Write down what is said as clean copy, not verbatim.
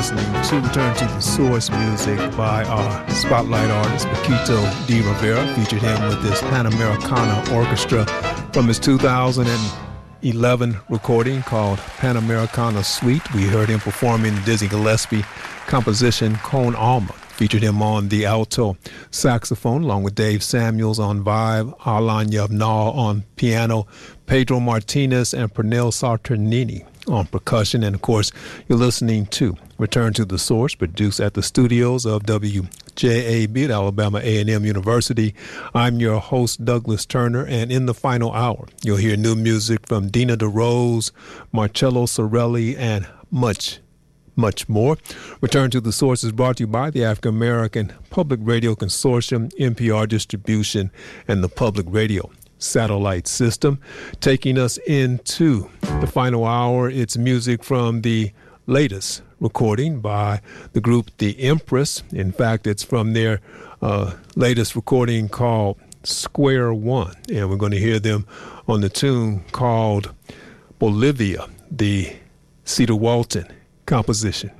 listening to Return to the Source music by our spotlight artist, Paquito de Rivera. Featured him with this Panamericana Orchestra from his 2011 recording called Panamericana Suite. We heard him performing Dizzy Gillespie composition Con Alma. Featured him on the alto saxophone, along with Dave Samuels on vibe, Alan Yavnal on piano, Pedro Martinez and Pernell Sarternini on percussion. And, of course, you're listening to Return to the Source, produced at the studios of WJAB at Alabama A&M University. I'm your host, Douglas Turner, and in the final hour, you'll hear new music from Dina DeRose, Marcello Sorelli, and much more. Return to the Source is brought to you by the African American Public Radio Consortium, NPR Distribution, and the Public Radio Satellite System. Taking us into the final hour, it's music from the latest recording by the group The Empress. In fact, it's from their latest recording called Square One, and we're going to hear them on the tune called Bolivia, the Cedar Walton composition.